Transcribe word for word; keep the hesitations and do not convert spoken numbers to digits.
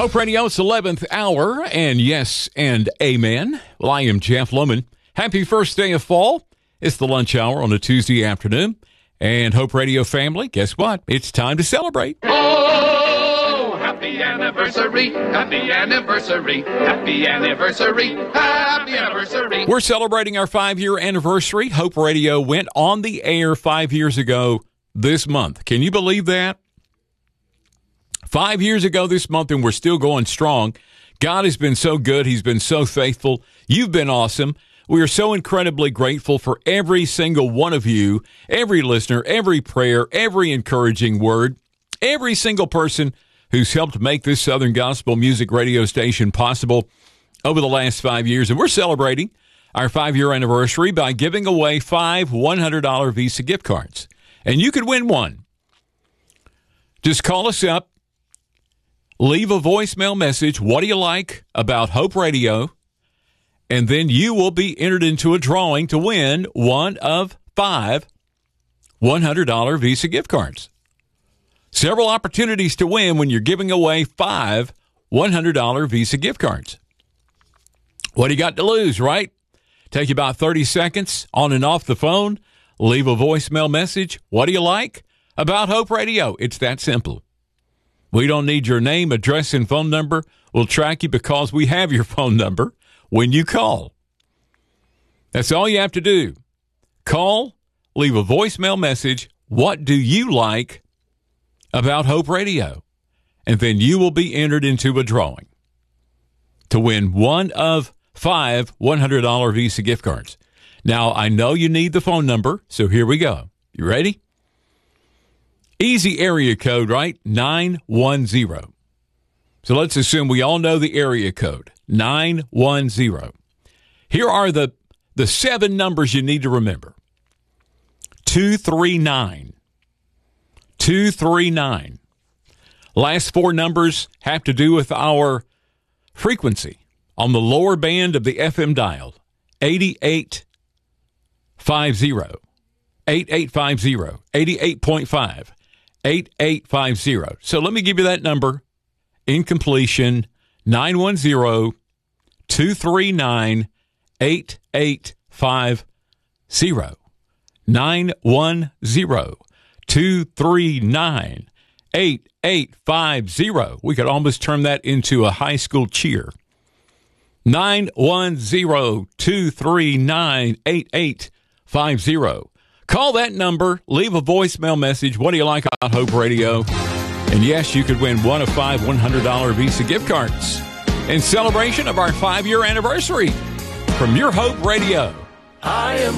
Hope Radio's eleventh hour, and yes, and amen. Well, I am Jeff Lohman. Happy first day of fall. It's the lunch hour on a Tuesday afternoon. And Hope Radio family, guess what? It's time to celebrate. Oh, happy anniversary, happy anniversary, happy anniversary, happy anniversary. We're celebrating our five-year anniversary. Hope Radio went on the air five years ago this month. Can you believe that? Five years ago this month, and we're still going strong. God has been so good. He's been so faithful. You've been awesome. We are so incredibly grateful for every single one of you, every listener, every prayer, every encouraging word, every single person who's helped make this Southern Gospel Music radio station possible over the last five years. And we're celebrating our five-year anniversary by giving away five one hundred dollars Visa gift cards. And you could win one. Just call us up. Leave a voicemail message. What do you like about Hope Radio? And then you will be entered into a drawing to win one of five one hundred dollars Visa gift cards. Several opportunities to win when you're giving away five one hundred dollars Visa gift cards. What do you got to lose, right? Take you about thirty seconds on and off the phone. Leave a voicemail message. What do you like about Hope Radio? It's that simple. We don't need your name, address, and phone number. We'll track you because we have your phone number when you call. That's all you have to do. Call, leave a voicemail message. What do you like about Hope Radio? And then you will be entered into a drawing to win one of five one hundred dollars Visa gift cards. Now, I know you need the phone number, so here we go. You ready? Easy area code, right? nine one zero. So let's assume we all know the area code. nine one zero. Here are the, the seven numbers you need to remember. two three nine. two three nine. Last four numbers have to do with our frequency on the lower band of the F M dial. eighty-eight fifty. eighty-eight fifty. eighty-eight point five. eighty-eight fifty. So let me give you that number in completion. nine one zero, two three nine, eight eight five zero. nine one zero, two three nine, eight eight five zero. We could almost turn that into a high school cheer. nine one zero, two three nine, eight eight five zero. Call that number, leave a voicemail message. What do you like about Hope Radio? And yes, you could win one of five one hundred dollars Visa gift cards in celebration of our five-year anniversary from your Hope Radio. I am